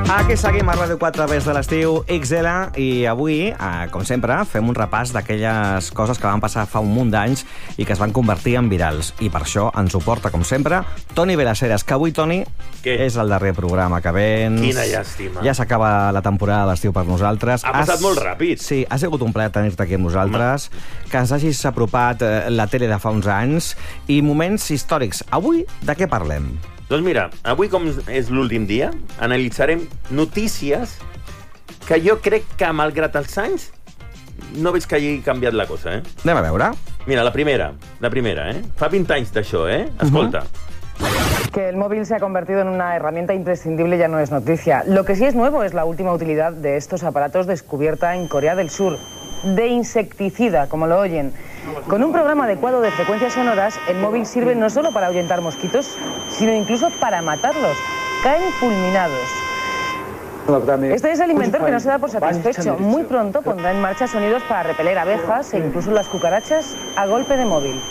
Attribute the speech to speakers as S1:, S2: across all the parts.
S1: Aquí seguim a Ràdio 4 través de l'estiu XL i avui, com sempre, fem un repàs d'aquelles coses que van passar fa un munt d'anys i que es van convertir en virals. I per això ens ho porta, com sempre, Toni Belaceres, que avui, Toni, és el darrer programa que vens.
S2: Quina llàstima.
S1: Ja s'acaba la temporada de l'estiu per nosaltres.
S2: Ha passat molt ràpid.
S1: Sí, ha sigut un plaer tenir-te aquí amb nosaltres, que ens hagis apropat la tele de fa uns anys i moments històrics. Avui, de què parlem?
S2: Doncs mira, avui, com és l'últim dia, analitzarem notícies que jo crec que, malgrat els anys, no veig que hagi canviat la cosa,
S1: Anem a veure.
S2: Mira, la primera, Fa 20 anys d'això, Escolta.
S3: Que el móvil se ha convertido en una herramienta imprescindible ya no es noticia. Lo que sí es nuevo es la última utilidad de estos aparatos descubierta en Corea del Sur. De insecticida, como lo oyen. Con un programa adecuado de frecuencias sonoras, el móvil sirve no solo para ahuyentar mosquitos, sino incluso para matarlos. Caen fulminados. Este es el inventor que no se da por satisfecho. Muy pronto pondrá en marcha sonidos para repeler abejas e incluso las cucarachas a golpe de móvil.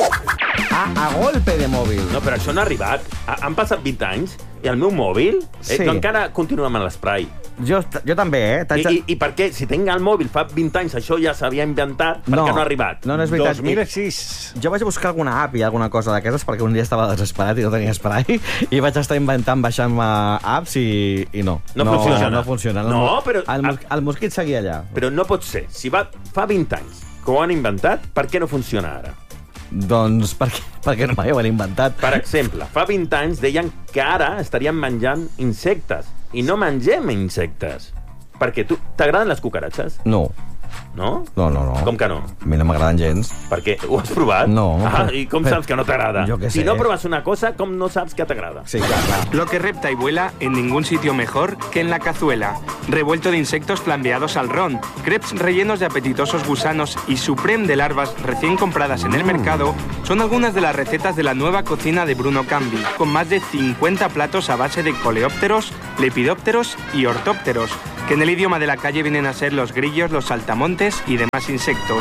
S1: A golpe de mòbil.
S2: No, però això no ha arribat. Han passat 20 anys i el meu mòbil encara continua amb l'esprai.
S1: Jo també,
S2: I per què? Si tinc el mòbil fa 20 anys, això ja s'havia inventat, per què no ha arribat?
S1: No és veritat.
S4: 2006.
S1: Jo vaig buscar alguna app i alguna cosa d'aquestes perquè un dia estava desesperat i no tenia esprai i vaig estar inventant baixant-me apps i no.
S2: No funciona.
S1: No funciona.
S2: No, però...
S1: El mosquit seguia allà.
S2: Però no pot ser. Si fa 20 anys que ho han inventat, per què no funciona ara?
S1: Doncs perquè no mai ho han inventat.
S2: Per exemple, fa 20 anys deien que ara estaríem menjant insectes i no mengem insectes. Perquè t'agraden les cucaratges?
S1: No.
S2: No?
S1: No.
S2: Com que no?
S1: A mi no m'agraden gens.
S2: Per què? Ho has provat?
S1: No.
S2: I com saps que no t'agrada?
S1: Jo què sé.
S2: Si no pruebas una cosa, com no saps que t'agrada?
S1: Sí, clar.
S5: Lo que repta y vuela en ningún sitio mejor que en la cazuela. Revuelto de insectos flambeados al ron, crepes rellenos de apetitosos gusanos y supreme de larvas recién compradas en el mercado son algunas de las recetas de la nueva cocina de Bruno Cambi, con más de 50 platos a base de coleópteros, lepidópteros y ortópteros, que en el idioma de la calle vienen a ser los grillos, los saltamontes y demás insectos.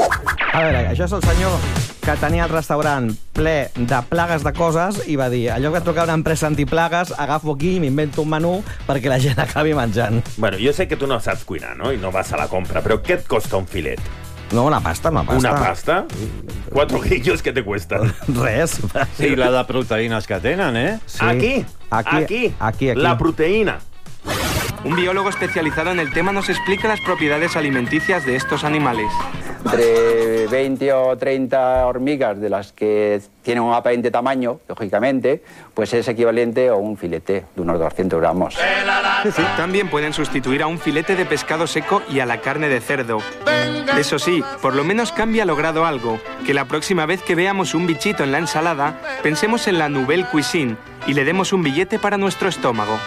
S1: A veure, això és el senyor que tenia el restaurant ple de plagues de coses i va dir, allò que trucar una empresa antiplagues, agafo aquí i m'invento un menú perquè la gent acabi menjant.
S2: Bueno, jo sé que tu no saps cuinar, no? I no vas a la compra, però què et costa un filet?
S1: No, una pasta.
S2: Una pasta? 4 grillos, què te cuesten?
S1: Res.
S4: Sí, la de proteïnes que tenen,
S1: Sí.
S2: Aquí. La proteïna.
S5: Un biólogo especializado en el tema nos explica las propiedades alimenticias de estos animales.
S6: Entre 20 o 30 hormigas, de las que tienen un aparente tamaño, lógicamente, pues es equivalente a un filete de unos 200 gramos.
S5: También pueden sustituir a un filete de pescado seco y a la carne de cerdo. Eso sí, por lo menos Cambi ha logrado algo, que la próxima vez que veamos un bichito en la ensalada, pensemos en la Nouvelle Cuisine y le demos un billete para nuestro estómago.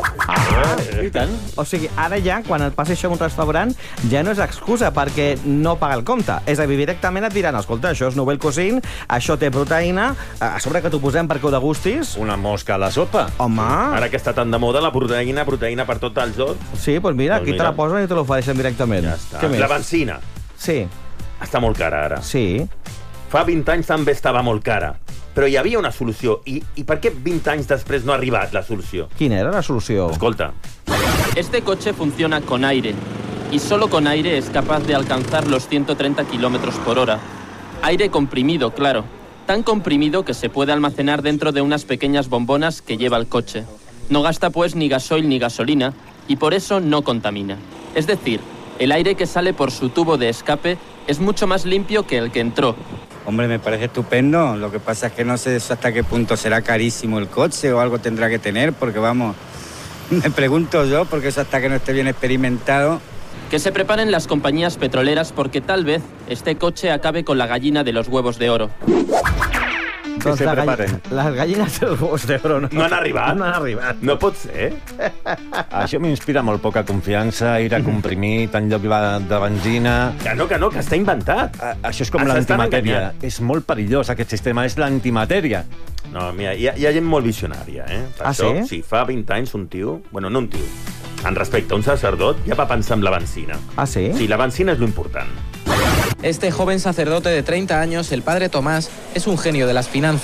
S4: I tant.
S1: O sigui, ara ja, quan et passi això en un restaurant, ja no és excusa perquè no paga el compte. És a dir, directament et diran, escolta, això és Nouvelle Cuisine, això té proteïna, a sobre que t'ho posem perquè ho degustis.
S4: Una mosca a la sopa.
S1: Home.
S2: Ara que està tan de moda la proteïna per tot el joc.
S1: Sí, doncs mira, aquí te la posen i te l'ofereixen directament.
S2: Ja està.
S1: Què més?
S2: La benzina.
S1: Sí.
S2: Està molt cara ara.
S1: Sí.
S2: Fa 20 anys també estava molt cara. Però hi havia una solució. I per què 20 anys després no ha arribat la solució?
S1: Quina era la solució?
S2: Escolta.
S7: Este coche funciona con aire. Y solo con aire es capaz de alcanzar los 130 kilómetros por hora. Aire comprimido, claro. Tan comprimido que se puede almacenar dentro de unas pequeñas bombonas que lleva el coche. No gasta pues ni gasoil ni gasolina y por eso no contamina. Es decir, el aire que sale por su tubo de escape es mucho más limpio que el que entró.
S8: Hombre, me parece estupendo. Lo que pasa es que no sé hasta qué punto será carísimo el coche o algo tendrá que tener, porque vamos, me pregunto yo, porque eso hasta que no esté bien experimentado.
S7: Que se preparen las compañías petroleras porque tal vez este coche acabe con la gallina de los huevos de oro.
S4: Que se preparen.
S1: Les gallines dels huevos d'oro
S2: No han arribat?
S1: No han arribat.
S2: No pot ser.
S4: Això m'inspira molt poca confiança, aire comprimit en lloc de benzina.
S2: Que no, que està inventat.
S4: Això és com
S2: S'estan
S4: l'antimatèria.
S2: enganyant.
S4: És molt perillós, aquest sistema. És l'antimatèria.
S2: No, mira, hi ha gent molt visionària, Per això,
S1: sí?
S2: Si fa 20 anys un tio... Bueno, no un tio. En respecte a un sacerdot, ja va pensar en la benzina.
S1: Ah, sí?
S2: Sí, la benzina és lo important.
S9: Este joven sacerdote de 30 años, el padre Tomás, es un genio de las finanzas.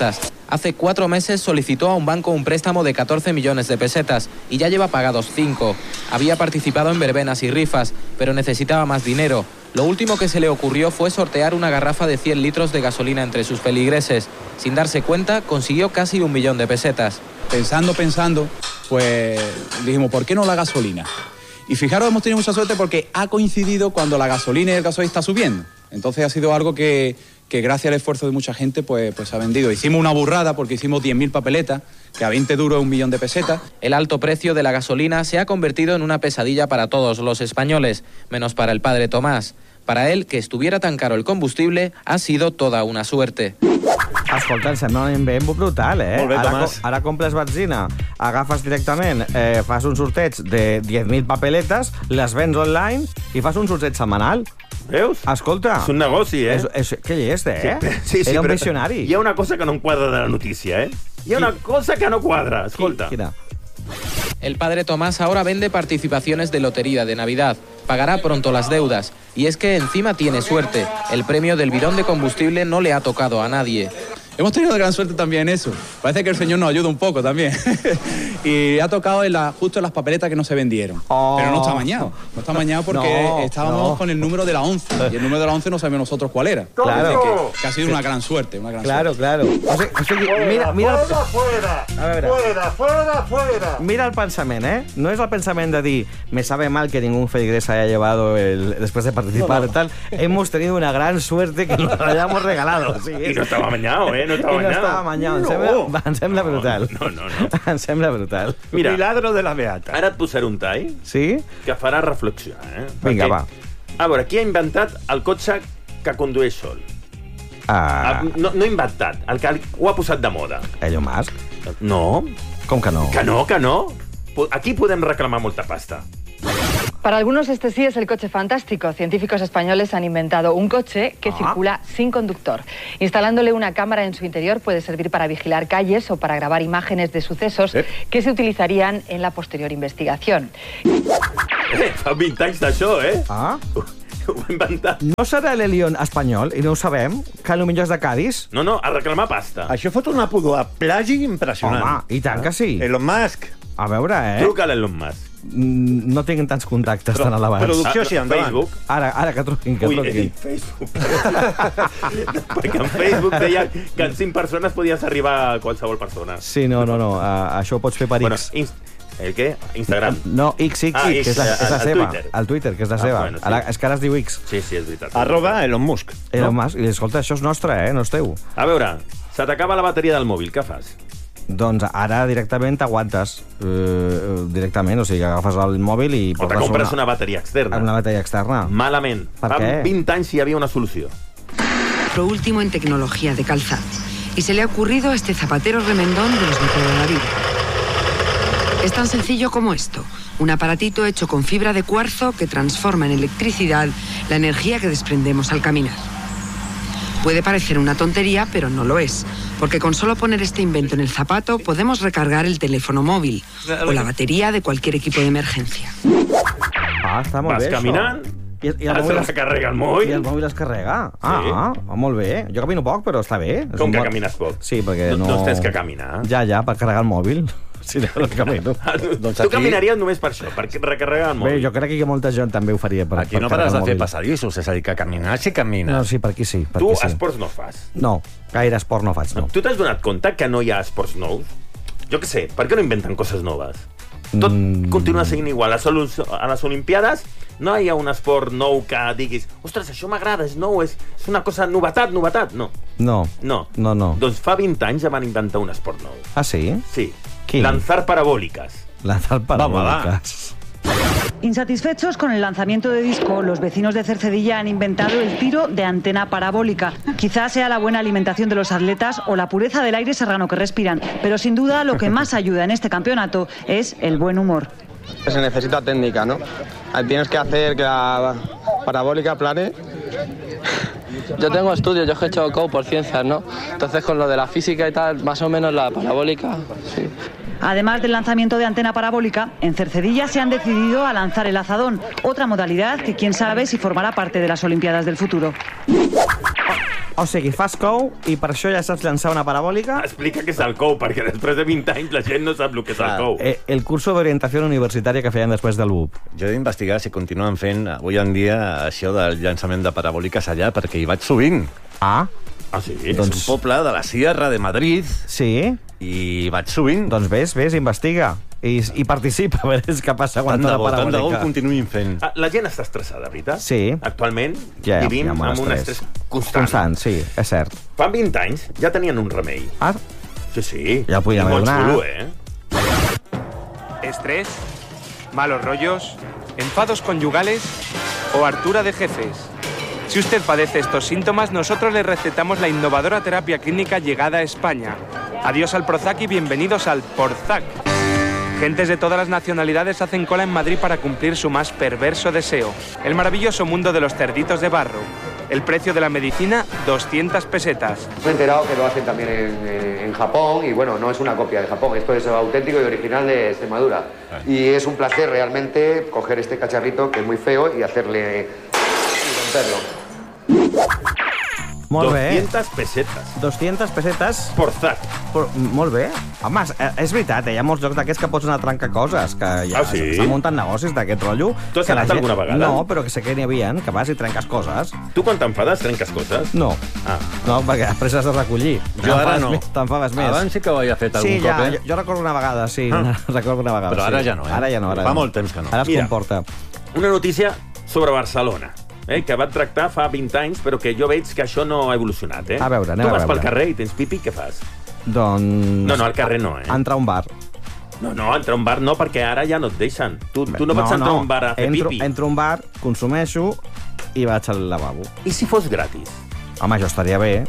S9: Hace 4 meses solicitó a un banco un préstamo de 14 millones de pesetas y ya lleva pagados 5. Había participado en verbenas y rifas, pero necesitaba más dinero. Lo último que se le ocurrió fue sortear una garrafa de 100 litros de gasolina entre sus feligreses. Sin darse cuenta, consiguió casi 1 millón de pesetas.
S10: Pensando, pues dijimos, ¿por qué no la gasolina? Y fijaros, hemos tenido mucha suerte porque ha coincidido cuando la gasolina y el gasoil está subiendo. Entonces ha sido algo que gracias al esfuerzo de mucha gente pues se ha vendido. Hicimos una burrada porque hicimos 10.000 papeletas, que a 20 duros es 1 millón de pesetas.
S9: El alto precio de la gasolina se ha convertido en una pesadilla para todos los españoles, menos para el padre Tomás. Para él, que estuviera tan caro el combustible ha sido toda una suerte.
S1: Escolta, em sembla un invent brutal, eh?
S4: Molt bé, Tomàs.
S1: Ara compres benzina, agafes directament, fas un sorteig de 10.000 papeletes, les vens online i fas un sorteig setmanal.
S2: Veus?
S1: Escolta.
S2: És un negoci, eh?
S1: Que llest, eh?
S2: Sí,
S1: Era un
S2: però
S1: visionari.
S2: Hi ha una cosa que no em quadra de la notícia, eh? Hi ha una cosa que no quadra, escolta.
S1: Quina?
S9: El padre Tomás ahora vende participaciones de lotería de Navidad. Pagará pronto las deudas. Y es que encima tiene suerte. El premio del bidón de combustible no le ha tocado a nadie.
S10: Hemos tenido gran suerte también en eso. Parece que el Señor nos ayuda un poco también. Y ha tocado justo en las papeletas que no se vendieron. Pero no está mañado. No está mañado porque estábamos con el número de la 11. Y el número de la 11 no sabíamos nosotros cuál era.
S1: Claro.
S10: Que ha sido una gran suerte. Una gran
S1: Claro,
S10: suerte.
S1: claro. O sigui, mira...
S11: Fuera!
S1: A veure.
S11: Fuera!
S1: Mira el pensament, eh? No és el pensament de dir me sabe mal que ningún feligrés haya llevado después de participar tal. Hemos tenido una gran suerte que nos lo hayamos regalado. Sí,
S2: I no estava mañado, eh? No estava mañado.
S1: Em sembla brutal.
S2: No.
S1: Em sembla brutal.
S2: Mira,
S4: Milagro de la Beata.
S2: ara et posaré un tall
S1: Sí?
S2: que farà reflexionar, eh?
S1: Vinga, va.
S2: A veure, qui ha inventat el cotxe que condueix sol? No inventat, el que ho ha posat de moda.
S1: Elon Musk?
S2: No.
S1: Com que no?
S2: Que no. Aquí podem reclamar molta pasta.
S12: Para algunos este sí es el coche fantástico. Científicos españoles han inventado un coche que circula sin conductor. Instalándole una cámara en su interior puede servir para vigilar calles o para grabar imágenes de sucesos que se utilizarían en la posterior investigación.
S2: Fa 20 anys d'això, eh? Ho va inventar.
S1: No serà l'Elion espanyol, i no ho sabem, que potser és de Cádiz?
S2: No, a reclamar pasta.
S4: Això fot una pudor a plagi impressionant.
S1: Home, i tant que sí.
S4: Elon Musk.
S1: A veure,
S2: Truca a l'Elon Musk.
S1: No tinc tants contactes tan elevats.
S4: Producció, sí, endavant.
S2: Facebook.
S1: Ara que truquin, que truquin.
S2: Facebook. Perquè en Facebook deia que en 5 persones podies arribar a qualsevol persona.
S1: Sí, no. Això ho pots fer per X.
S2: El què? Instagram.
S1: No, X, que és la seva. El Twitter, que és la seva. És que ara es diu X.
S2: Sí, és veritat.
S1: @ Elon Musk. Elon Musk. I escolta, això és nostre, no és teu.
S2: A veure, se t'acaba la bateria del mòbil, què fas?
S1: Doncs ara directament t'aguantes. Directament, o sigui, agafes el mòbil i...
S2: O te compres una bateria externa.
S1: Una bateria externa.
S2: Malament.
S1: Per què?
S2: Fa 20 anys hi havia una solució.
S13: Lo último en tecnología de calzado. Y se le ha ocurrido a este zapatero remendón de los de toda la vida. Es tan sencillo como esto. Un aparatito hecho con fibra de cuarzo que transforma en electricidad la energía que desprendemos al caminar. Puede parecer una tontería, pero no lo es, porque con solo poner este invento en el zapato podemos recargar el teléfono móvil o la batería de cualquier equipo de emergencia.
S1: Està molt bé,
S2: Vas caminant, es recarrega el mòbil.
S1: I el mòbil es carrega. Molt bé. Jo camino poc, però està bé.
S2: Com que camines poc?
S1: Sí, perquè no...
S2: No tens que caminar.
S1: Ja, per carregar el mòbil. Si no, no camino.
S2: Tu caminaries només per això, per recarregar el mòbil.
S1: Bé, jo crec que molta gent també ho faria per
S4: Aquí no pares de fer passadissos, és a dir, que caminar sí camina.
S1: No, sí, per aquí sí.
S2: Tu esports no fas?
S1: No, gaire esport no faig, no.
S2: Tu t'has donat compte que no hi ha esports nous? Jo què sé, per què no inventen coses noves? Tot continua seguint igual. A les Olimpiades no hi ha un esport nou que diguis ostres, això m'agrada, és nou, és una cosa novetat. No.
S1: No.
S2: Doncs fa 20 anys ja van inventar un esport nou.
S1: Ah, sí?
S2: Sí.
S1: ¿Qué?
S2: Lanzar parabólicas.
S1: Lanzar parabólicas.
S14: Insatisfechos con el lanzamiento de disco, los vecinos de Cercedilla han inventado el tiro de antena parabólica. Quizás sea la buena alimentación de los atletas o la pureza del aire serrano que respiran, pero sin duda lo que más ayuda en este campeonato es el buen humor.
S15: Se necesita técnica, ¿no? Tienes que hacer que la parabólica plane.
S16: Yo tengo estudios, yo he hecho COU por ciencias, ¿no? Entonces con lo de la física y tal, más o menos la parabólica, sí.
S14: Además del lanzamiento de antena parabólica, en Cercedilla se han decidido a lanzar el azadón, otra modalidad que quién sabe si formará parte de las Olimpiadas del futuro.
S1: O sigui, fas cou i per això ja saps llançar una parabòlica?
S2: Explica què és el cou, perquè després de 20 anys la gent no sap el que és el cou.
S1: El curso d'orientació universitària que feien després del BUP.
S4: Jo he d'investigar si continuen fent avui en dia això del llançament de parabòliques allà, perquè hi vaig sovint.
S1: Ah,
S2: sí?
S4: És un poble de la Sierra de Madrid.
S1: Sí?
S4: I vaig sovint.
S1: Doncs vés, investiga. I participa, a veure què passa quan la parabòlica.
S4: Tant de bo continuïn fent.
S2: La gent està estressada, veritat?
S1: Sí.
S2: Actualment vivim amb un estrès constant.
S1: Sí, és cert.
S2: Fa 20 anys ja tenien un remei.
S1: Ah?
S2: Sí.
S1: Ja podíem haver donat.
S2: Molt xulo,
S5: Estrés, malos rollos, enfados conyugales o hartura de jefes. Si usted padece estos síntomas, nosotros le recetamos la innovadora terapia clínica llegada a España. Adiós al Prozac y bienvenidos al Porzac. Gentes de todas las nacionalidades hacen cola en Madrid para cumplir su más perverso deseo. El maravilloso mundo de los cerditos de barro. El precio de la medicina, 200 pesetas.
S17: Me he enterado que lo hacen también en Japón y bueno, no es una copia de Japón, esto es auténtico y original de Extremadura. Y es un placer realmente coger este cacharrito que es muy feo y hacerle... y romperlo.
S1: Molt bé.
S2: 200 pesetes.
S1: 200 pesetes.
S2: Porzac.
S1: Molt bé. Home, és veritat, hi ha molts llocs d'aquests que pots anar a trencar coses, que ja s'han muntat negocis d'aquest rotllo.
S2: Tu has anat alguna vegada?
S1: No, però que sé que n'hi havia, que vas i trenques coses.
S2: Tu quan t'enfades trenques coses?
S1: No. No, perquè després has de recollir.
S4: Jo ara no.
S1: T'enfades més.
S4: Abans sí que ho havia fet algun cop,
S1: Sí, jo recordo una vegada, sí. Recordo una vegada.
S4: Però ara ja no,
S1: Ara ja no.
S4: Fa molt temps que no.
S1: Ara es comporta.
S2: Una notícia sobre Barcelona. Que van tractar fa 20 anys, però que jo veig que això no ha evolucionat.
S1: A veure, anem a veure.
S2: Tu vas pel carrer i tens pipi, què fas?
S1: Doncs...
S2: No, al carrer no,
S1: Entrar a un bar.
S2: No, entrar a un bar no, perquè ara ja no et deixen. Tu no pots entrar a un bar a fer pipi.
S1: Entro a un bar, consumeixo i vaig al lavabo.
S2: I si fos gratis?
S1: Home, això estaria bé.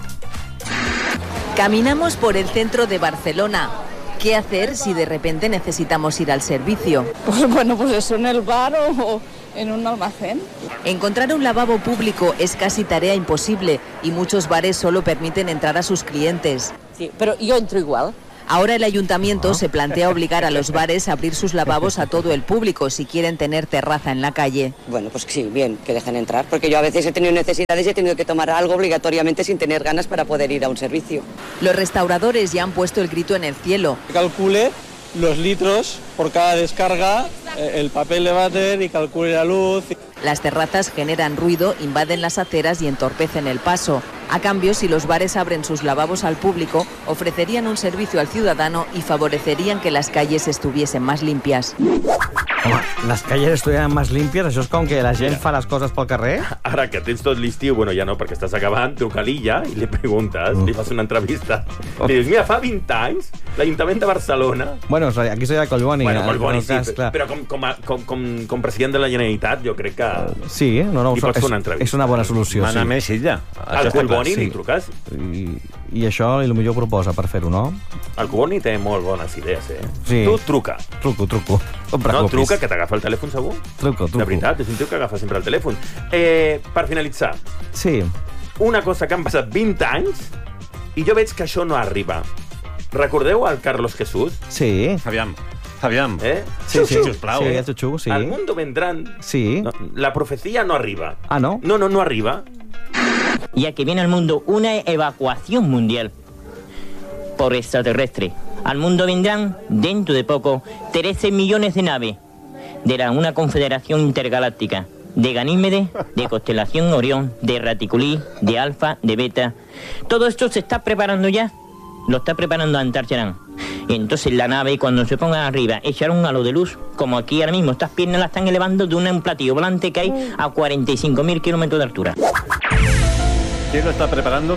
S18: Caminamos por el centro de Barcelona. ¿Qué hacer si de repente necesitamos ir al servicio?
S19: Pues bueno, pues eso en el bar o en un almacén.
S18: Encontrar un lavabo público es casi tarea imposible y muchos bares solo permiten entrar a sus clientes.
S19: Sí, pero yo entro igual.
S18: Ahora el ayuntamiento se plantea obligar a los bares a abrir sus lavabos a todo el público si quieren tener terraza en la calle.
S19: Bueno, pues sí, bien, que dejen entrar, porque yo a veces he tenido necesidades y he tenido que tomar algo obligatoriamente sin tener ganas para poder ir a un servicio.
S18: Los restauradores ya han puesto el grito en el cielo.
S20: Calcule los litros por cada descarga, el papel de váter y calcule la luz.
S18: Las terrazas generan ruido, invaden las aceras y entorpecen el paso. A cambio, si los bares abren sus lavabos al público, ofrecerían un servicio al ciudadano y favorecerían que las calles estuviesen más limpias.
S1: Home, les calles estuvieran més límpies, això és com que la gent fa les coses pel carrer?
S2: Ara que tens tot l'estiu, bueno, ja no, perquè estàs acabant, truca a l'Illa i li preguntes, li fas una entrevista. Li dius, mira, fa 20 anys, l'Ajuntament de Barcelona...
S1: Bueno, aquí seria Collboni.
S2: Bueno, Collboni, sí, però com president de la Generalitat, jo crec que...
S1: Sí, no,
S2: hi pots fer una entrevista.
S1: És una bona solució,
S4: Mana més Illa.
S2: Al Collboni li truques?
S1: I això potser proposa per fer-ho, no?
S2: El Collboni té molt bones idees,
S1: Sí.
S2: Tu truca.
S1: Truco.
S2: No, truca, que t'agafa el telèfon segur.
S1: Truco.
S2: De veritat, és un tio que agafa sempre el telèfon. Per finalitzar.
S1: Sí.
S2: Una cosa que han passat 20 anys i jo veig que això no arriba. Recordeu el Carlos Jesús?
S1: Sí.
S4: Fabián.
S1: Sí,
S2: sisplau.
S1: Sí, Chuchu, sí.
S2: Al mundo vendrán.
S1: Sí.
S2: No, la profecía no arriba.
S1: Ah, ¿no?
S2: No arriba.
S21: Ya que viene al mundo una evacuación mundial por extraterrestre. Al mundo vendrán, dentro de poco, 13 millones de naves de una confederación intergaláctica, de Ganímedes, de constelación Orión, de Raticulí, de Alfa, de Beta. Todo esto se está preparando ya. Lo está preparando Antarcharán. Entonces la nave, cuando se ponga arriba, echará un halo de luz, como aquí ahora mismo. Estas piernas las están elevando de un platillo volante que hay a 45.000 kilómetros de altura.
S4: ¿Quién lo está preparando?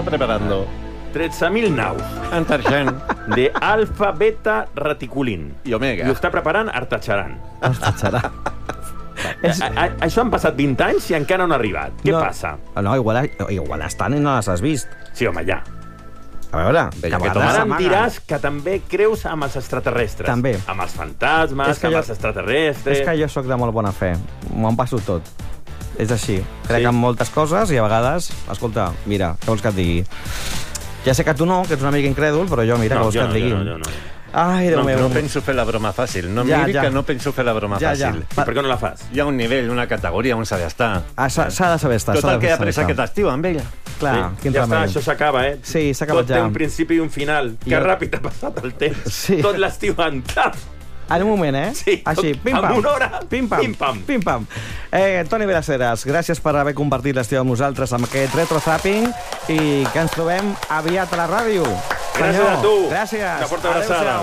S2: 13.000 naus.
S4: Antarcharán.
S2: De Alfa, Beta, Raticulín.
S4: I Omega.
S2: I ho està preparant Artacharan.
S1: Artacharan.
S2: Això han passat 20 anys i encara no ha arribat. Què passa?
S1: No, igual estan i no les has vist.
S2: Sí, home, ja.
S1: A veure,
S2: ara em diràs que també creus amb els extraterrestres.
S1: També.
S2: Amb els fantasmes, amb els extraterrestres...
S1: És que jo sóc de molt bona fe. M'ho passo tot. És així. Crec en moltes coses i a vegades... Escolta, mira, què vols que et digui? Ja sé que tu no, que ets una mica incrèdul, però jo, mira, què vols que et digui?
S2: No.
S1: Ai, Déu meu.
S4: No penso fer la broma fàcil. No miri que no penso fer la broma fàcil.
S2: I per què no la fas?
S4: Hi ha un nivell, una categoria on s'ha d'estar.
S1: S'ha de saber estar.
S4: Tot el que he après aquest estiu amb ella.
S1: Clar,
S2: ja està, això s'acaba,
S1: Sí, s'ha acabat ja.
S2: Tot té un principi i un final. Que ràpid ha passat el temps. Tot l'estiu en cap.
S1: En un moment,
S2: Sí,
S1: així, pim-pam.
S2: en una hora,
S1: pim-pam. Pim-pam. Toni Belaceres, gràcies per haver compartit l'estiu amb nosaltres amb aquest retrozàping i que ens trobem aviat a la ràdio.
S2: Gràcies a tu.
S1: Gràcies.
S2: Una forta abraçada.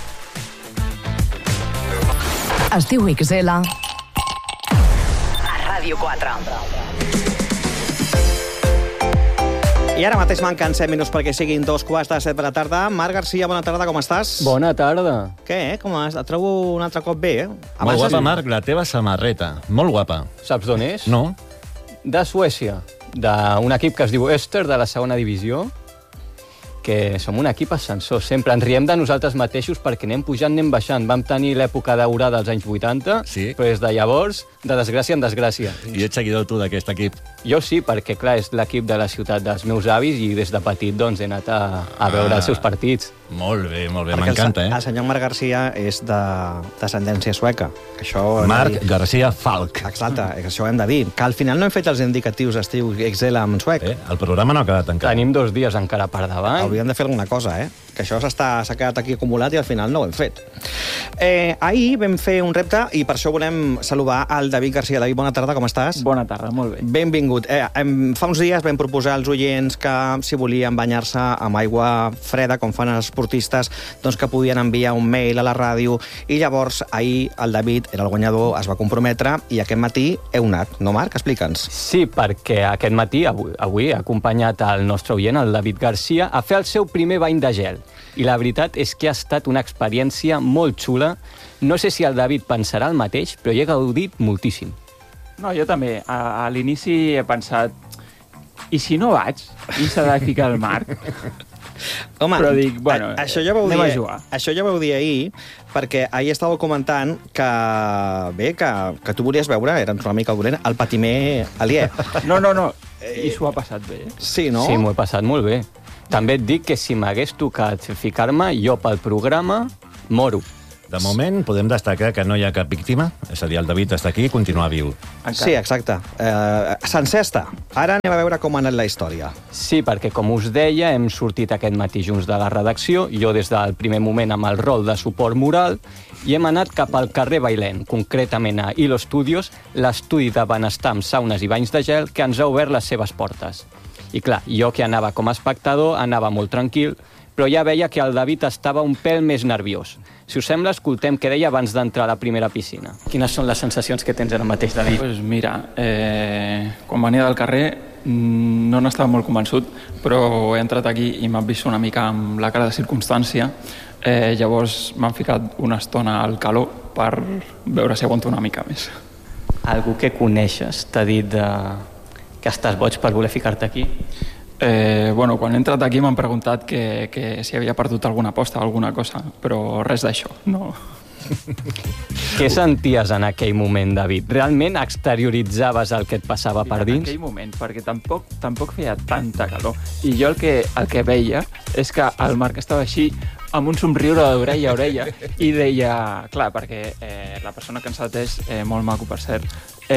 S3: Estiu XL a Ràdio 4.
S1: I ara mateix manquen 7 minuts perquè siguin 2:15 de la tarda. Marc Garcia, bona tarda, com estàs?
S22: Bona tarda.
S1: Què, com és? Et trobo un altre cop bé,
S22: Molt
S4: guapa, Marc, la teva samarreta. Molt guapa.
S22: Saps d'on és?
S4: No.
S22: De Suècia, d'un equip que es diu Öster, de la segona divisió, que som un equip ascensor. Sempre ens riem de nosaltres mateixos perquè anem pujant, anem baixant. Vam tenir l'època daurada dels anys 80, però des de llavors, de desgràcia en desgràcia.
S4: I ets seguidor tu d'aquest equip?
S22: Jo sí, perquè, clar, és l'equip de la ciutat dels meus avis i des de petit, doncs, he anat a veure els seus partits.
S4: Molt bé, m'encanta,
S1: El senyor Marc Garcia és de descendència sueca. Que això
S4: Marc Garcia Falk.
S1: Exacte, que això ho hem de dir. Que al final no hem fet els indicatius estiu XL en suec.
S4: El programa no ha quedat encara.
S22: Tenim 2 dies encara per davant.
S1: Hauríem de fer alguna cosa, que això s'ha quedat aquí acumulat i al final no ho hem fet. Ahir vam fer un repte i per això volem saludar al David Garcia. David, bona tarda, com estàs?
S23: Bona tarda, molt bé.
S1: Benvingut. Fa uns dies vam proposar als oients que si volien banyar-se amb aigua freda, com fan els esportistes, doncs que podien enviar un mail a la ràdio i llavors ahir el David era el guanyador, es va comprometre i aquest matí heu anat, no Marc? Explica'ns.
S22: Sí, perquè aquest matí, avui, ha acompanyat el nostre oient, el David Garcia, a fer el seu primer bany de gel. I la veritat és que ha estat una experiència molt xula. No sé si el David pensarà el mateix, però hi he gaudit moltíssim.
S23: No, jo també. A l'inici he pensat, i si no vaig? I s'ha de ficar el Marc?
S1: Home,
S23: però dic, bueno,
S1: això ja vau
S23: anem a jugar.
S1: Això ja vau dir ahir, perquè ahir estàveu comentant que tu volies veure, era una mica dolent, el patiment aliè.
S23: No, i s'ho ha passat bé.
S1: Sí, no?
S22: Sí, m'ho he passat molt bé. També et dic que si m'hagués tocat ficar-me, jo pel programa moro.
S4: De moment podem destacar que no hi ha cap víctima, és a dir, el David està aquí i continua viu.
S1: Sí, exacte. Sencer està. Ara anem a veure com ha anat la història.
S22: Sí, perquè, com us deia, hem sortit aquest matí junts de la redacció, jo des del primer moment amb el rol de suport moral, i hem anat cap al carrer Bailén, concretament a Hilo Studios, l'estudi de benestar amb saunes i banys de gel que ens ha obert les seves portes. I clar, jo que anava com a espectador, anava molt tranquil, però ja veia que el David estava un pèl més nerviós. Si us sembla, escoltem què deia abans d'entrar a la primera piscina. Quines són les sensacions que tens ara mateix, David?
S23: Pues mira, quan venia del carrer no n'estava molt convençut, però he entrat aquí i m'han vist una mica amb la cara de circumstància. Llavors m'han ficat una estona al calor per veure si aguanto una mica més.
S22: Algú que coneixes t'ha dit que estàs boig per voler ficar-te aquí?
S23: Quan he entrat aquí m'han preguntat que si havia perdut alguna aposta o alguna cosa, però res d'això, no.
S22: Què senties en aquell moment, David? Realment exterioritzaves el que et passava per dins?
S23: En aquell moment, perquè tampoc feia tanta calor. I jo el que veia és que el Marc estava així, amb un somriure d'orella a orella, i deia, clar, perquè la persona que ens ha atès, molt maco per cert,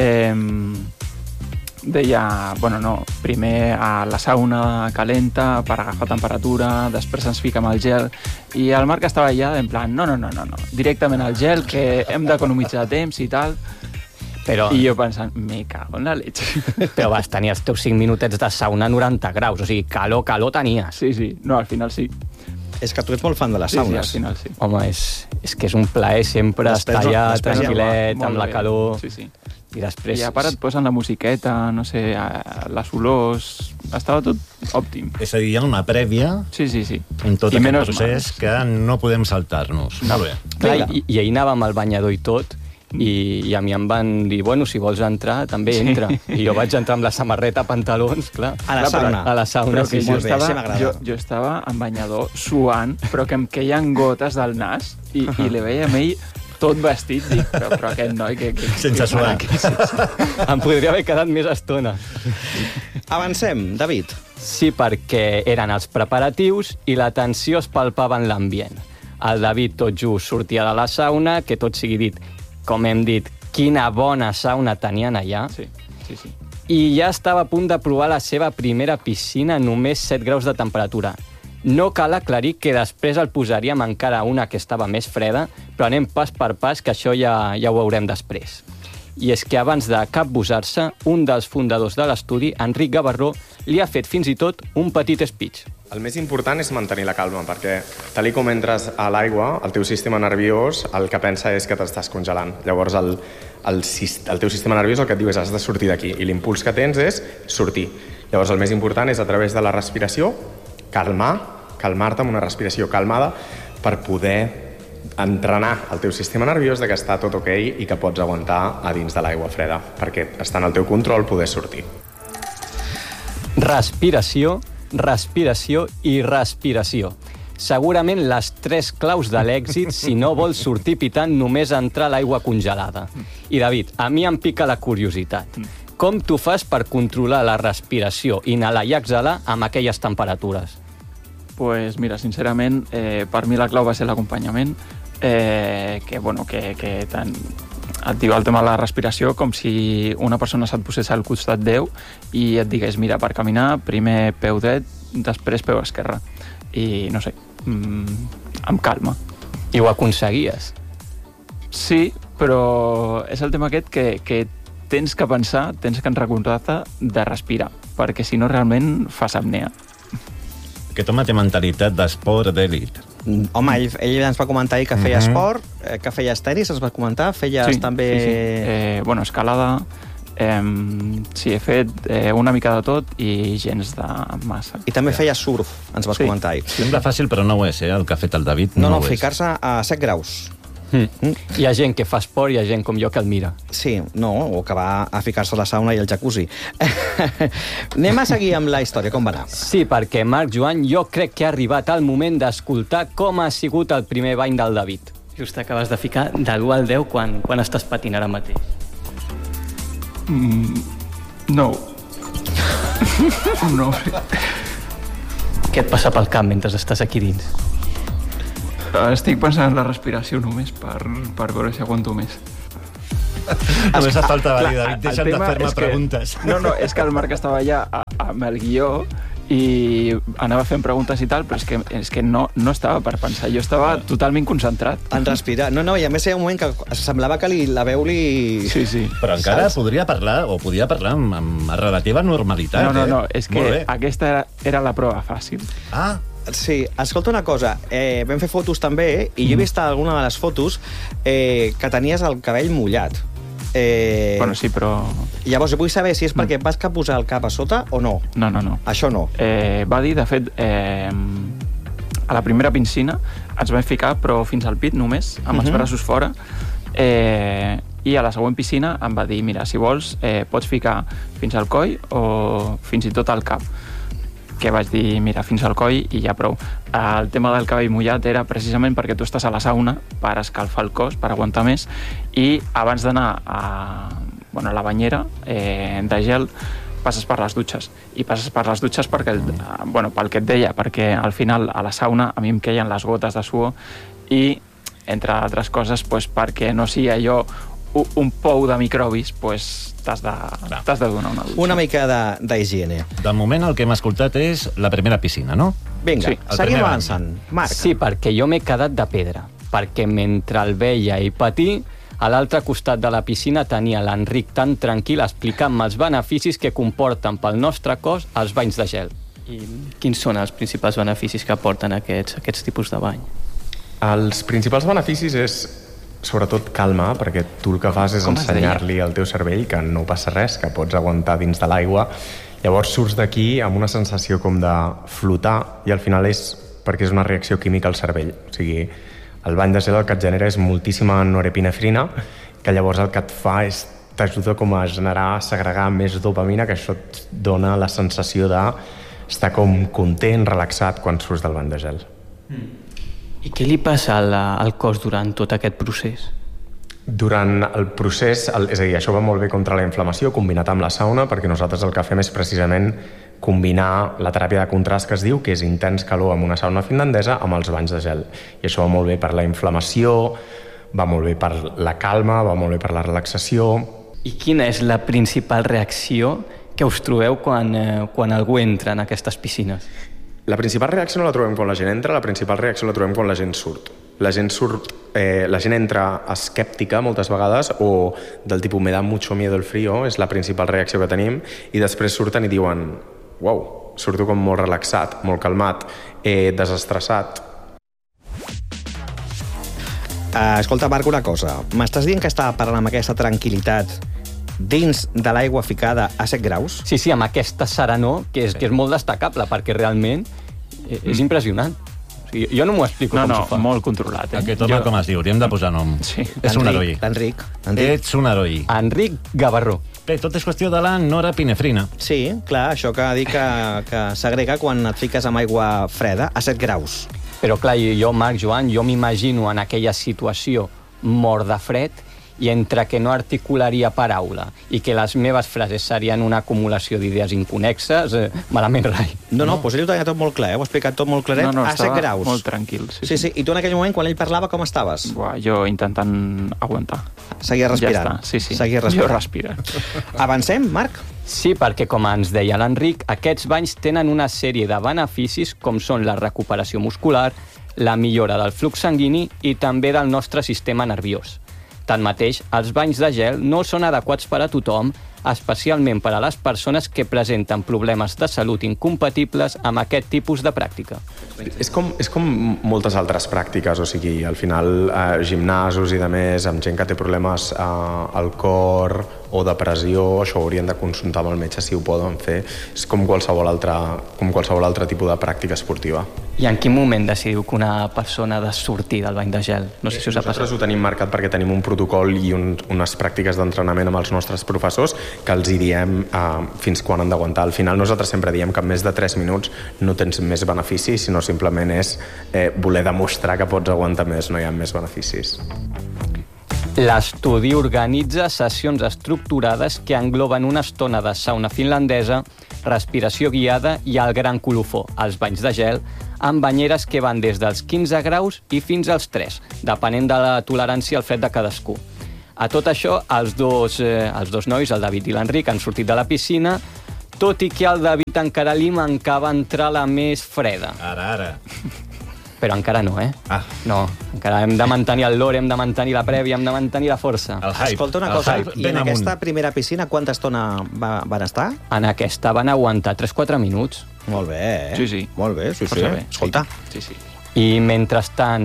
S23: deia, primer a la sauna calenta per agafar temperatura, després ens fica amb el gel, i el Marc estava allà en plan, no, directament al gel, que hem d'economitzar temps i tal. I jo pensant, me cago en la leche.
S22: Però vas tenir els teus 5 minutets de sauna a 90 graus, o sigui, calor tenies.
S23: Sí, no, al final sí.
S1: És que tu ets molt fan de les saunes.
S23: Sí, al final sí.
S22: Home, és que és un plaer sempre estar allà, tranquil·let, amb la calor.
S23: Sí.
S22: I després...
S23: I a part et posen la musiqueta, no sé, les olors... Estava tot òptim.
S4: És a dir, hi ha una prèvia en tot aquest procés que no podem saltar-nos. Molt bé.
S22: Clar, i ahir anàvem al banyador i tot, i a mi em van dir, si vols entrar, també entra. I jo vaig entrar amb la samarreta, pantalons, clar.
S1: A la sauna.
S22: A la sauna, sí.
S23: Jo estava en banyador suant, però que em queien gotes del nas, i li veia a ell tot vestit, dic, però aquest noi...
S4: Sense suar.
S22: Em podria haver quedat més estona.
S1: Avancem, David.
S22: Sí, perquè eren els preparatius i la tensió es palpava en l'ambient. el David tot just sortia de la sauna, que tot sigui dit, com hem dit, quina bona sauna tenien allà.
S23: Sí.
S22: I ja estava a punt de provar la seva primera piscina a només 7 graus de temperatura. No cal aclarir que després el posaríem encara una que estava més freda, però anem pas per pas, que això ja ho veurem després. I és que abans de capbussar-se, un dels fundadors de l'estudi, Enric Gavarró, li ha fet fins i tot un petit speech.
S6: El més important és mantenir la calma, perquè tal com entres a l'aigua, el teu sistema nerviós el que pensa és que t'estàs congelant. Llavors el teu sistema nerviós el que et diu és has de sortir d'aquí, i l'impuls que tens és sortir. Llavors el més important és a través de la respiració calmar-te amb una respiració calmada per poder entrenar el teu sistema nerviós que està tot ok i que pots aguantar a dins de l'aigua freda, perquè està en el teu control poder sortir.
S22: Respiració, respiració i respiració. Segurament les 3 claus de l'èxit si no vols sortir pitant només entrar a l'aigua congelada. I David, a mi em pica la curiositat. Com tu fas per controlar la respiració, inhalar i exhalar amb aquelles temperatures?
S23: Pues mira, sincerament, per mi la clau va ser l'acompanyament, que tant et diu el tema de la respiració com si una persona se't posés al costat d'eu i et digués, mira, per caminar, primer peu dret, després peu esquerre. I, no sé, amb calma.
S22: I ho aconseguies?
S23: Sí, però és el tema aquest que tens que pensar, tens que recordar-te de respirar, perquè si no realment fas apnea.
S4: Aquest home té mentalitat d'esport d'èlit.
S1: Home, ell ens va comentar que feia esport, que feia tenis, ens va comentar, feies també...
S23: Sí. Bueno, escalada, sí, he fet una mica de tot i gens de massa.
S1: I també feia surf, ens vas comentar.
S4: Sembla fàcil, però no ho és, el que ha fet el David.
S1: No, ficar-se a 7 graus.
S22: Hi ha gent que fa esport i hi ha gent com jo que el mira.
S1: Sí, o que va a ficar-se a la sauna i al jacuzzi. Anem a seguir amb la història, com va anar?
S22: Sí, perquè, Marc Joan, jo crec que ha arribat el moment d'escoltar com ha sigut el primer bany del David.
S7: Just acabes de ficar de l'1 al 10 quan estàs patint ara mateix.
S23: No. No.
S7: Què et passa pel cap mentre estàs aquí dins?
S23: Estic pensant en la respiració només per veure si aguanto més.
S4: Només et faltava dir, David, deixa'm de fer-me preguntes.
S23: No, és que el Marc estava allà amb el guió i anava fent preguntes i tal, però és que no estava per pensar, jo estava totalment concentrat.
S1: En respirar. No, i a més hi ha un moment que semblava que la veu li...
S23: Sí.
S4: Però encara podia parlar amb relativa normalitat.
S23: No, és que aquesta era la prova fàcil.
S1: Sí, escolta una cosa, vam fer fotos també i jo he vist alguna de les fotos que tenies el cabell mullat.
S23: Bueno, sí, però...
S1: Llavors, vull saber si és perquè vas posar el cap a sota o no.
S23: No.
S1: Això no.
S23: Va dir, de fet, a la primera piscina ens vam ficar, però fins al pit només, amb els braços fora, i a la següent piscina em va dir, mira, si vols, pots ficar fins al coll o fins i tot al cap. Que vaig dir, mira, fins al coll i ja prou. El tema del cabell mullat era precisament perquè tu estàs a la sauna per escalfar el cos, per aguantar més, i abans d'anar a la banyera de gel passes per les dutxes. I passes per les dutxes perquè, pel que et deia, perquè al final a la sauna a mi em queien les gotes de suor i, entre altres coses, perquè no sigui allò un pou de microbis, t'has de donar una dutxa.
S1: Una mica d'higiene.
S4: De moment el que hem escoltat és la primera piscina, no?
S1: Vinga, seguim avançant. Marc.
S22: Sí, perquè jo m'he quedat de pedra, perquè mentre el veia i patir, a l'altre costat de la piscina tenia l'Enric tan tranquil explicant-me els beneficis que comporten pel nostre cos els banys de gel.
S7: I quins són els principals beneficis que aporten aquests tipus de bany?
S6: Els principals beneficis és sobretot calma, perquè tu el que fas és ensenyar-li al teu cervell que no passa res, que pots aguantar dins de l'aigua. Llavors surts d'aquí amb una sensació com de flotar i al final és perquè és una reacció química al cervell. O sigui, el bany de gel el que et genera és moltíssima norepinefrina, que llavors el que et fa és t'ajuda com a segregar més dopamina, que això et dona la sensació d'estar com content, relaxat quan surts del bany de gel.
S7: I què li passa al cos durant tot aquest procés?
S6: Durant el procés, és a dir, això va molt bé contra la inflamació, combinat amb la sauna, perquè nosaltres el que fem és precisament combinar la teràpia de contrast que es diu, que és intens calor amb una sauna finlandesa, amb els banys de gel. I això va molt bé per la inflamació, va molt bé per la calma, va molt bé per la relaxació.
S22: I quina és la principal reacció que us trobeu quan algú entra en aquestes piscines?
S6: La principal reacció no la trobem quan la gent entra, la principal reacció la trobem quan la gent surt. La gent entra escèptica moltes vegades o del tipus me da mucho miedo el frío, és la principal reacció que tenim, i després surten i diuen uau, surto com molt relaxat, molt calmat, desestressat.
S1: Escolta, Marc, una cosa. M'estàs dient que estava parlant amb aquesta tranquil·litat dins de l'aigua ficada a 7 graus?
S22: Sí, amb aquesta serenor, que és molt destacable, perquè realment és impressionant. O sigui, jo no m'ho explico com s'ho fa.
S23: Molt controlat.
S4: Aquest home com es diu? Li hem de posar nom.
S23: Sí.
S4: És un heroi.
S1: L'Enric.
S4: Ets un heroi.
S22: Enric Gavarró.
S4: Bé, tot és qüestió de la norepinefrina.
S1: Sí, clar, això que dic que s'agrega quan et fiques amb aigua freda a 7 graus.
S22: Però clar, jo, Marc, Joan, jo m'imagino en aquella situació mort de fred i entre que no articularia paraula i que les meves frases serien una acumulació d'idees inconexes, malament rai.
S1: No, doncs ell ho tenia tot molt clar, ho ha explicat tot molt claret, a 7 graus.
S23: Molt tranquil, sí.
S1: I tu en aquell moment, quan ell parlava, com estaves?
S23: Jo intentant aguantar.
S1: Seguia respirant.
S23: Ja està, sí.
S1: Seguia respirant.
S23: Jo respirant.
S1: Avancem, Marc?
S22: Sí, perquè, com ens deia l'Enric, aquests banys tenen una sèrie de beneficis com són la recuperació muscular, la millora del flux sanguini i també del nostre sistema nerviós. Tanmateix, els banys de gel no són adequats per a tothom, especialment per a les persones que presenten problemes de salut incompatibles amb aquest tipus de pràctica.
S6: És com moltes altres pràctiques, o sigui, al final gimnasos i de més, amb gent que té problemes al cor o depressió, això ho haurien de consultar amb el metge si ho poden fer. És com qualsevol altre tipus de pràctica esportiva.
S22: I en quin moment decidiu que una persona ha de sortir del bany de gel? No sé si us ha passat.
S6: Nosaltres ho tenim marcat perquè tenim un protocol i unes pràctiques d'entrenament amb els nostres professors que els hi diem fins quan han d'aguantar. Al final nosaltres sempre diem que en més de 3 minuts no tens més beneficis, sinó simplement és voler demostrar que pots aguantar més, no hi ha més beneficis.
S22: L'estudi organitza sessions estructurades que engloben una estona de sauna finlandesa, respiració guiada i el gran colofó, els banys de gel, amb banyeres que van des dels 15 graus i fins als 3, depenent de la tolerància al fred de cadascú. A tot això, els dos nois, el David i l'Enric, han sortit de la piscina, tot i que al David encara li mancava entrar la més freda.
S4: Ara.
S22: Però encara no, No, encara hem de mantenir el lore, hem de mantenir la prèvia, hem de mantenir la força.
S1: Escolta una cosa, i en aquesta primera piscina quanta estona van estar?
S22: En aquesta van aguantar 3-4 minuts.
S1: Molt bé,
S23: Sí.
S1: Molt bé, sí. Escolta.
S23: Sí.
S22: I mentrestant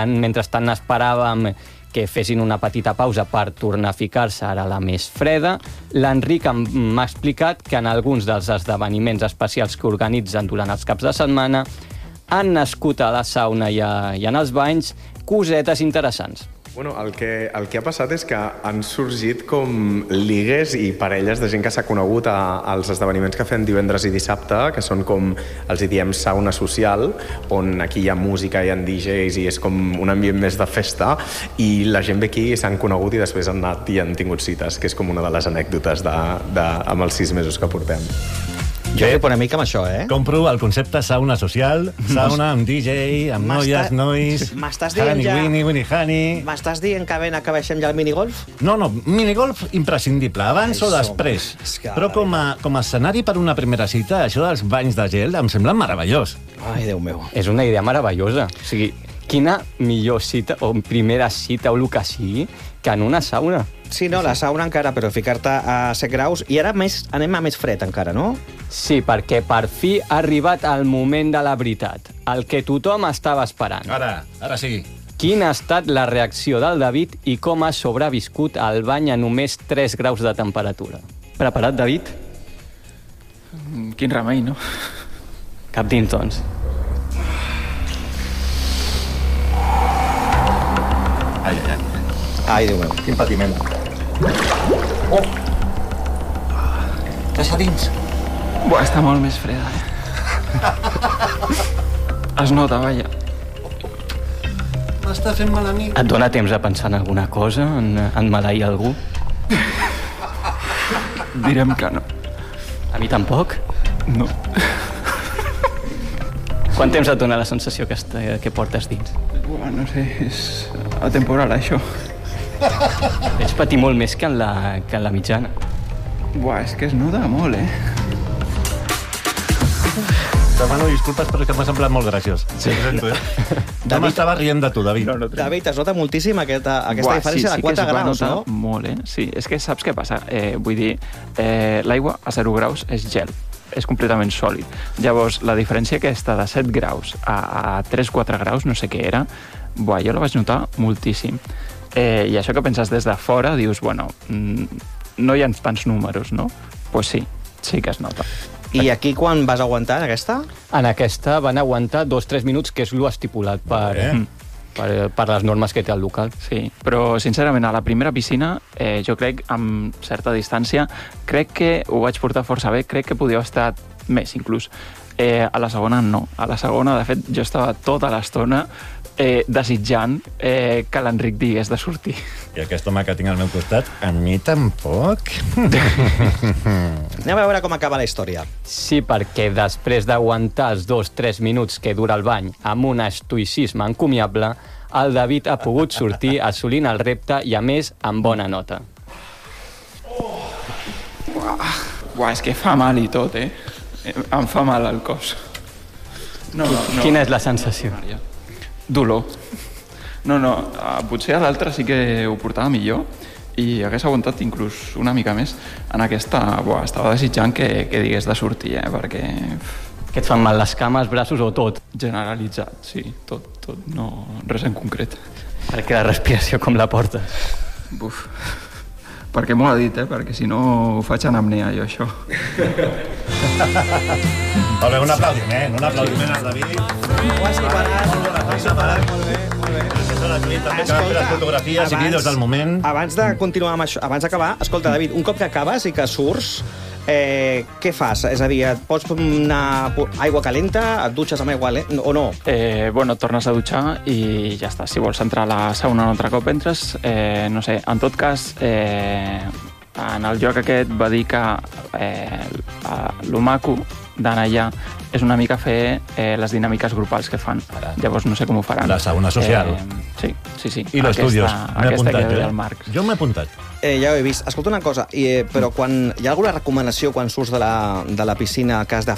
S22: esperàvem que fessin una petita pausa per tornar a ficar-se ara la més freda, l'Enric m'ha explicat que en alguns dels esdeveniments especials que organitzen durant els caps de setmana han nascut a la sauna i en els banys cosetes interessants.
S6: Bueno, el que ha passat és que han sorgit com ligues i parelles de gent que s'ha conegut als esdeveniments que fem divendres i dissabte, que són com, els hi diem, sauna social, on aquí hi ha música, hi ha DJs i és com un ambient més de festa, i la gent ve aquí i s'han conegut i després han anat i han tingut cites, que és com una de les anècdotes amb els 6 mesos que portem.
S1: Jo crec una mica amb això,
S4: Compro el concepte sauna social, sauna amb DJ, amb noies, nois,
S1: m'estàs dient ja...
S4: Winnie, honey...
S1: M'estàs dient que ben acabeixem ja el minigolf?
S4: No, minigolf imprescindible, abans o després. Però com a escenari per una primera cita, això dels banys de gel em sembla meravellós.
S1: Ai, Déu meu.
S22: És una idea meravellosa. O sigui, quina millor cita, o primera cita, o el que sigui, que en una sauna.
S1: Sí, no, la sauna encara, però ficar-te a 7 graus... I ara anem a més fred encara, no?
S22: Sí, perquè per fi ha arribat el moment de la veritat, el que tothom estava esperant.
S4: Ara sí.
S22: Quina ha estat la reacció del David i com ha sobreviscut al bany a només 3 graus de temperatura? Preparat, David?
S23: Quin remei, no?
S22: Cap dins, doncs.
S1: Ai, Déu meu.
S4: Quin patiment.
S1: Estàs a dins?
S23: Buah, està molt més freda, Es nota, vaja.
S4: M'està fent mal a mi.
S22: Et dona temps de pensar en alguna cosa, en maleir algú?
S23: Direm que no.
S22: A mi tampoc?
S23: No.
S22: Quant temps et dona la sensació que portes dins?
S23: No sé, és atemporal, això.
S22: Ets patir molt més que en la mitjana.
S23: És que es nuda molt,
S4: Demano disculpes, però és que m'ha semblat molt graciós. Sí. No m'estava rient de tu, David.
S1: David, es nota moltíssim aquesta diferència de 4 graus, no?
S23: Molt, Sí, és que saps què passa? Vull dir, l'aigua a 0 graus és gel. És completament sòlid. Llavors, la diferència aquesta de 7 graus a 3-4 graus, no sé què era, jo la vaig notar moltíssim. I això que penses des de fora, dius, no hi ha tants números, no? Doncs sí que es nota.
S1: I aquí quan vas aguantar, en aquesta?
S22: En aquesta van aguantar 2-3 minuts, que és lo estipulat per les normes que té el local.
S23: Sí, però sincerament a la primera piscina jo crec, amb certa distància, crec que ho vaig portar força bé, crec que podia haver estat més inclús. A la segona no. A la segona, de fet, jo estava tota l'estona desitjant que l'Enric digués de sortir.
S4: I aquest home que tinc al meu costat, a mi tampoc.
S1: Anem a veure com acaba la història.
S22: Sí, perquè després d'aguantar els 2-3 minuts que dura el bany amb un estoicisme encomiable, el David ha pogut sortir assolint el repte i, a més, amb bona nota.
S23: És que fa mal i tot, Em fa mal el cos.
S22: Quina és la sensació?
S23: Dolor. No, potser a l'altre sí que ho portava millor i hagués aguantat inclús una mica més. En aquesta, estava desitjant que digués de sortir, perquè...
S22: Que et fan mal les cames, braços o tot?
S23: Generalitzat, sí, tot, no res en concret.
S22: Perquè la respiració com la portes?
S23: Perquè m'ho ha dit, perquè si no ho faig anapnea, jo, això.
S4: Molt bé, un aplaudiment al David.
S1: Ho has superat. Molt bé.
S4: Gràcies a la Judit, també, que va fer les fotografies i vídeos del moment.
S1: Abans de continuar amb això, abans d'acabar, escolta, David, un cop que acabes i que surts, què fas? És a dir, et pots anar aigua calenta, et dutxes amb aigua o no?
S23: Et tornes a dutxar i ja està. Si vols entrar a la sauna un altre cop entres, no sé, en tot cas, en el lloc aquest va dir que lo maco d'anar allà és una mica fer les dinàmiques grupals que fan. Llavors no sé com ho faran.
S4: La sauna social.
S23: Sí.
S4: I los estudios. M'he apuntat, Jo m'he apuntat.
S1: Ja ho he vist. Escolta una cosa, però quan hi ha alguna recomanació quan surts de la piscina que has de